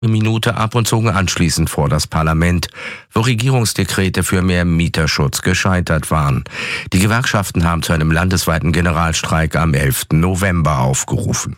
Minute ab und zogen anschließend vor das Parlament, wo Regierungsdekrete für mehr Mieterschutz gescheitert waren. Die Gewerkschaften haben zu einem landesweiten Generalstreik am 11. November aufgerufen.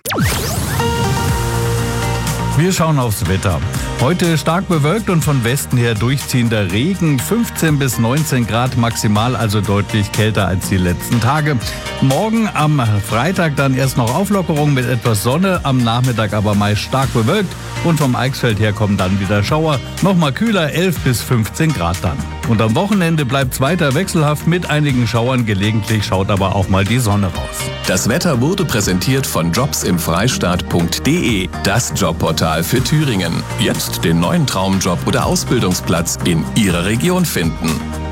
Wir schauen aufs Wetter. Heute stark bewölkt und von Westen her durchziehender Regen, 15 bis 19 Grad maximal, also deutlich kälter als die letzten Tage. Morgen am Freitag dann erst noch Auflockerung mit etwas Sonne, am Nachmittag aber meist stark bewölkt und vom Eichsfeld her kommen dann wieder Schauer. Nochmal kühler, 11 bis 15 Grad dann. Und am Wochenende bleibt es weiter wechselhaft mit einigen Schauern, gelegentlich schaut aber auch mal die Sonne raus. Das Wetter wurde präsentiert von jobsimfreistaat.de, das Jobportal für Thüringen. Jetzt den neuen Traumjob oder Ausbildungsplatz in Ihrer Region finden.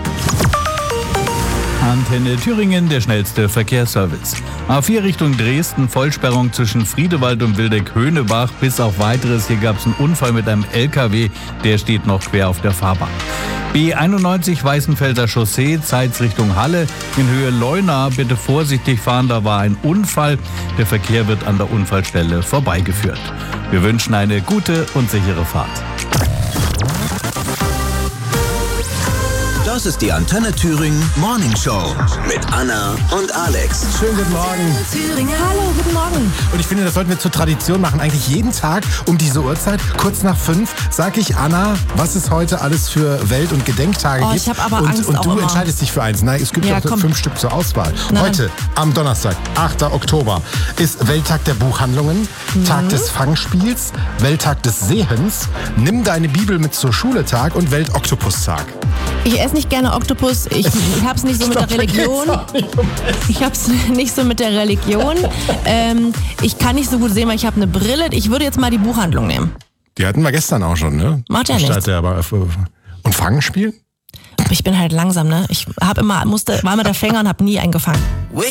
Antenne Thüringen, der schnellste Verkehrsservice. A4 Richtung Dresden, Vollsperrung zwischen Friedewald und Wildeck-Höhnebach. Bis auf Weiteres, hier gab es einen Unfall mit einem LKW, der steht noch quer auf der Fahrbahn. B91 Weißenfelser Chaussee, Zeitz Richtung Halle. In Höhe Leuna bitte vorsichtig fahren, da war ein Unfall. Der Verkehr wird an der Unfallstelle vorbeigeführt. Wir wünschen eine gute und sichere Fahrt. Das ist die Antenne Thüringen Morning Show mit Anna und Alex. Schönen guten Morgen. Thüringen. Hallo, guten Morgen. Und ich finde, das sollten wir zur Tradition machen. Eigentlich jeden Tag um diese Uhrzeit, kurz nach 5, sage ich Anna, was es heute alles für Welt- und Gedenktage gibt. Ich habe aber Angst und auch du immer. entscheidest dich für eins. Nein, es gibt ja auch 5 Stück zur Auswahl. Nein. Heute, am Donnerstag, 8. Oktober, ist Welttag der Buchhandlungen, Tag des Fangspiels, Welttag des Sehens, Nimm deine Bibel mit zur Schule-Tag und Welt-Oktopus-Tag. Ich esse nicht gerne Oktopus. Ich hab's nicht so mit der Religion. Ich hab's nicht so mit der Religion. Ich kann nicht so gut sehen, weil ich habe eine Brille. Ich würde jetzt mal die Buchhandlung nehmen. Die hatten wir gestern auch schon, ne? Macht ja nichts. Und Fangenspiel? Ich bin halt langsam, ne? Ich war immer der Fänger und habe nie einen gefangen.